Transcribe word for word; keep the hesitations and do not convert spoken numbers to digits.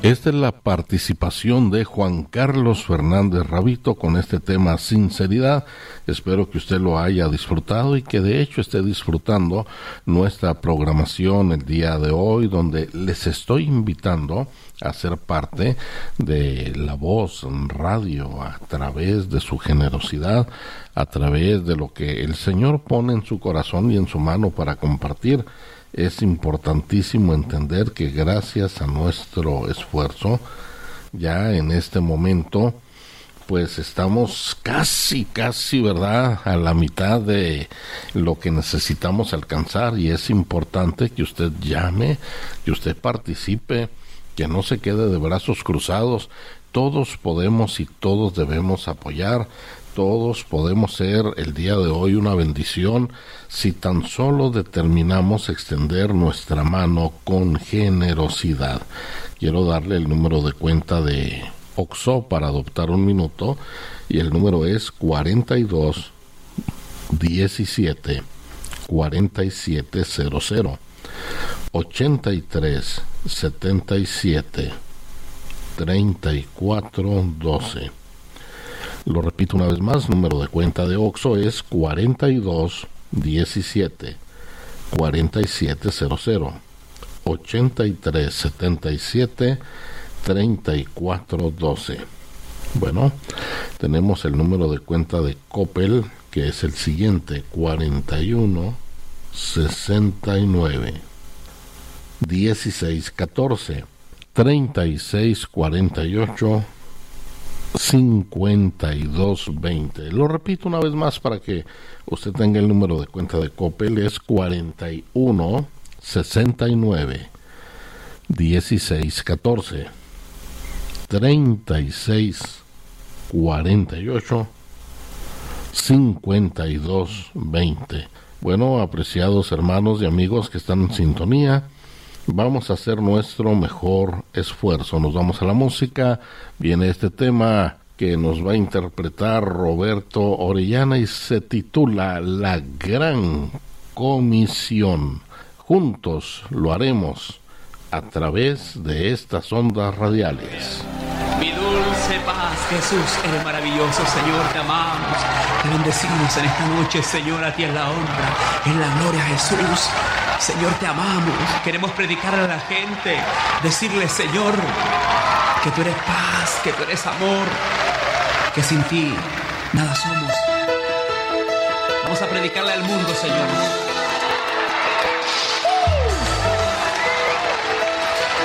Esta es la participación de Juan Carlos Fernández Rabito con este tema Sinceridad. Espero que usted lo haya disfrutado y que de hecho esté disfrutando nuestra programación el día de hoy, donde les estoy invitando a ser parte de La Voz Radio a través de su generosidad, a través de lo que el Señor pone en su corazón y en su mano para compartir. Es importantísimo entender que gracias a nuestro esfuerzo, ya en este momento, pues estamos casi, casi, ¿verdad?, a la mitad de lo que necesitamos alcanzar, y es importante que usted llame, que usted participe, que no se quede de brazos cruzados. Todos podemos y todos debemos apoyar. Todos podemos ser el día de hoy una bendición si tan solo determinamos extender nuestra mano con generosidad. Quiero darle el número de cuenta de Oxxo para adoptar un minuto, y el número es cuarenta y dos diecisiete cuarenta y siete cero cero, ochenta y tres setenta y siete treinta y cuatro doce. Lo repito una vez más, número de cuenta de Oxxo es cuarenta y dos diecisiete cuarenta y siete cero cero, ochenta y tres setenta y siete treinta y cuatro doce. Bueno, tenemos el número de cuenta de Coppel, que es el siguiente: cuarenta y uno sesenta y nueve dieciséis catorce, treinta y seis cuarenta y ocho cincuenta y dos veinte. Lo repito una vez más para que usted tenga el número de cuenta de Coppel. Es cuarenta y uno sesenta y nueve dieciséis catorce, treinta y seis cuarenta y ocho cincuenta y dos veinte. Bueno, apreciados hermanos y amigos que están en sintonía, vamos a hacer nuestro mejor esfuerzo. Nos vamos a la música. Viene este tema que nos va a interpretar Roberto Orellana y se titula La Gran Comisión. Juntos lo haremos a través de estas ondas radiales. Mi dulce paz, Jesús, eres maravilloso, Señor, te amamos, te bendecimos en esta noche, Señor, a ti es la honra, en la gloria, Jesús. Señor, te amamos, queremos predicar a la gente, decirle, Señor, que tú eres paz, que tú eres amor, que sin ti nada somos. Vamos a predicarle al mundo, Señor.